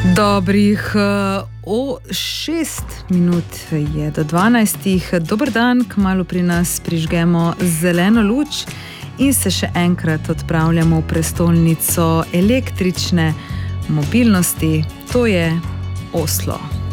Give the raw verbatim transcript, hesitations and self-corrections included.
Dobrih o šest minut je do dvanajstih. Dober dan, kmalu pri nas prižgemo zeleno luč in se še enkrat odpravljamo v prestolnico električne mobilnosti, to je Oslo.